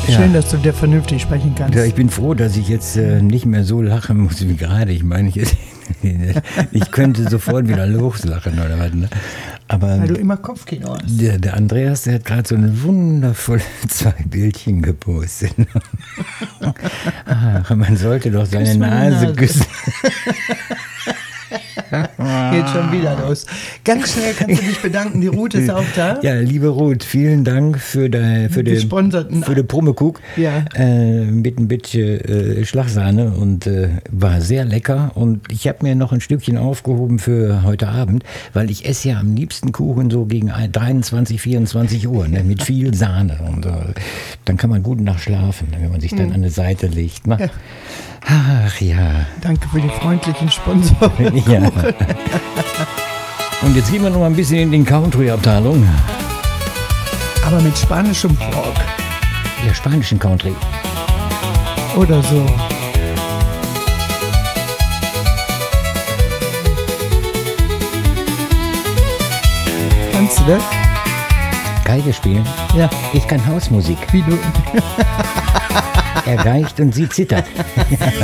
Schön, dass du dir vernünftig sprechen kannst. Ja, ich bin froh, dass ich jetzt nicht mehr so lachen muss wie gerade. Ich meine, ich könnte sofort wieder loslachen oder was. Ne? Aber weil du immer Kopfkino hast. Der Andreas, der hat gerade so eine wundervolle 2 Bildchen gepostet. Ach, man sollte doch seine Nase küssen. Geht schon wieder los. Ganz schnell kannst du dich bedanken, die Ruth ist auch da. Ja, liebe Ruth, vielen Dank für die Promekuk Ja. mit ein bisschen Schlagsahne und war sehr lecker. Und ich habe mir noch ein Stückchen aufgehoben für heute Abend, weil ich esse ja am liebsten Kuchen so gegen 23, 24 Uhr, ne, mit viel Sahne. Und dann kann man gut nachschlafen, wenn man sich dann an eine Seite legt. Ne? Ja. Ach ja. Danke für die freundlichen Sponsoren. Ja. Und jetzt gehen wir noch mal ein bisschen in die Country-Abteilung. Aber mit spanischem Rock. Ja, spanischen Country. Oder so. Kannst du das? Geige spielen? Ja. Ich kann Hausmusik. Wie du. Er geicht und sie zittert.